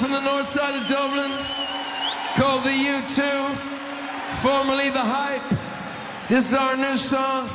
from the north side of Dublin called the U2, formerly The Hype. This is our new song.